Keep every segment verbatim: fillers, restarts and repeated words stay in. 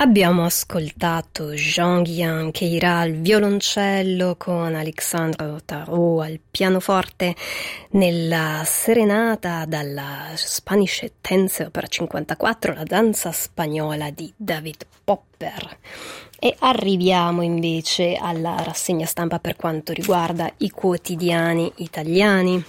Abbiamo ascoltato Jean-Guihen Queyras al violoncello con Alexandre Tarot al pianoforte nella serenata dalla Spanish Tense opera cinquantaquattro, la danza spagnola di David Popper. E arriviamo invece alla rassegna stampa per quanto riguarda i quotidiani italiani.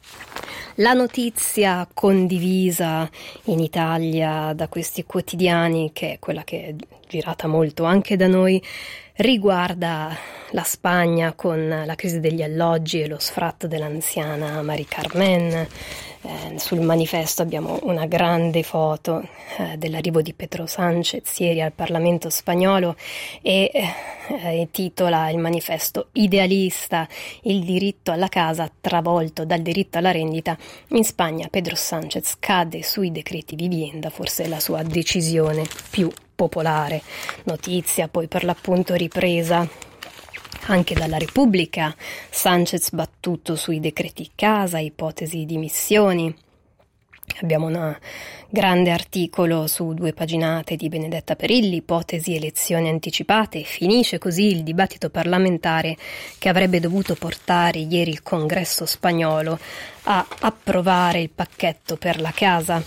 La notizia condivisa in Italia da questi quotidiani, che è quella che è girata molto anche da noi, riguarda la Spagna con la crisi degli alloggi e lo sfratto dell'anziana Mari Carmen. Eh, sul manifesto abbiamo una grande foto eh, dell'arrivo di Pedro Sánchez ieri al Parlamento spagnolo e eh, titola il manifesto "Idealista, il diritto alla casa travolto dal diritto alla rendita. In Spagna Pedro Sánchez cade sui decreti vivienda, forse la sua decisione più popolare". Notizia poi per l'appunto ripresa anche dalla Repubblica, Sánchez battuto sui decreti casa, ipotesi di dimissioni. Abbiamo un grande articolo su due paginate di Benedetta Perilli, ipotesi elezioni anticipate. Finisce così il dibattito parlamentare che avrebbe dovuto portare ieri il Congresso spagnolo a approvare il pacchetto per la casa.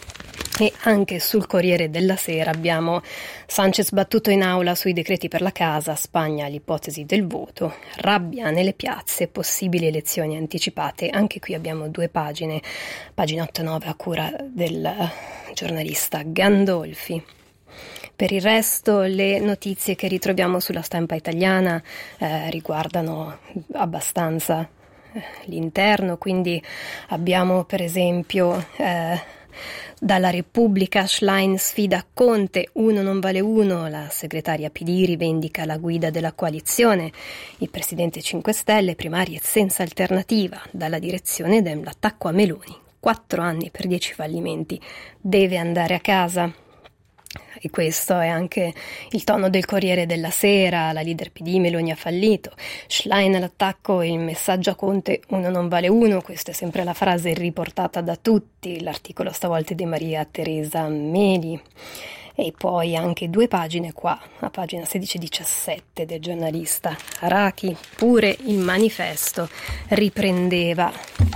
E anche sul Corriere della Sera abbiamo Sánchez battuto in aula sui decreti per la casa, Spagna l'ipotesi del voto, rabbia nelle piazze, possibili elezioni anticipate. Anche qui abbiamo due pagine, pagina otto e nove a cura del giornalista Gandolfi. Per il resto le notizie che ritroviamo sulla stampa italiana eh, riguardano abbastanza eh, l'interno, quindi abbiamo per esempio eh, dalla Repubblica, Schlein sfida Conte, uno non vale uno, la segretaria P D rivendica la guida della coalizione, il presidente cinque Stelle, primarie senza alternativa, dalla direzione Dem l'attacco a Meloni, quattro anni per dieci fallimenti, deve andare a casa. E questo è anche il tono del Corriere della Sera, la leader P D Meloni ha fallito, Schlein all'attacco e il messaggio a Conte, uno non vale uno, questa è sempre la frase riportata da tutti, l'articolo stavolta è di Maria Teresa Meli. E poi anche due pagine qua, a pagina sedici e diciassette del giornalista Arachi, pure il manifesto riprendeva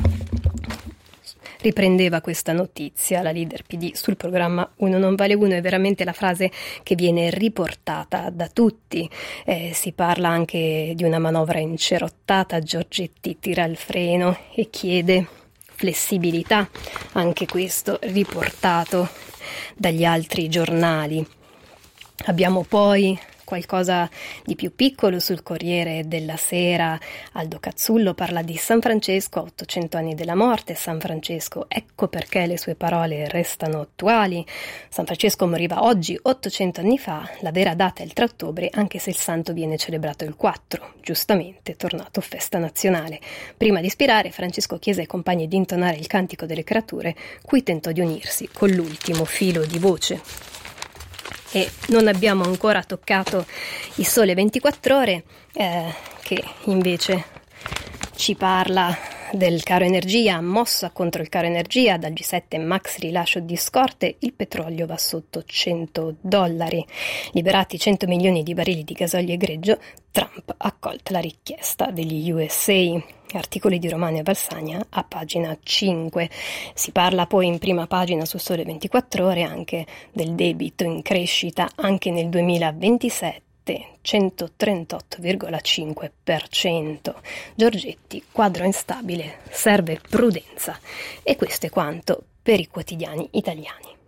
riprendeva questa notizia, la leader P D sul programma Uno non vale uno, è veramente la frase che viene riportata da tutti. Eh, si parla anche di una manovra incerottata, Giorgetti tira il freno e chiede flessibilità, anche questo riportato dagli altri giornali. Abbiamo poi qualcosa di più piccolo sul Corriere della Sera. Aldo Cazzullo parla di San Francesco a ottocento anni della morte. San Francesco, ecco perché le sue parole restano attuali. San Francesco moriva oggi, ottocento anni fa, la vera data è il tre ottobre, anche se il santo viene celebrato il quattro, giustamente tornato festa nazionale. Prima di ispirare, Francesco chiese ai compagni di intonare il cantico delle creature, cui tentò di unirsi con l'ultimo filo di voce. E non abbiamo ancora toccato il Sole ventiquattro Ore, eh, che invece ci parla del caro energia, mossa contro il caro energia, dal G sette max rilascio di scorte, il petrolio va sotto cento dollari, liberati cento milioni di barili di gasolio e greggio, Trump accolta la richiesta degli U S A. Articoli di Romano e Valsania a pagina cinque. Si parla poi in prima pagina su Sole ventiquattro Ore anche del debito in crescita anche nel duemilaventisette, centotrentotto virgola cinque per cento. Giorgetti, quadro instabile, serve prudenza. E questo è quanto per i quotidiani italiani.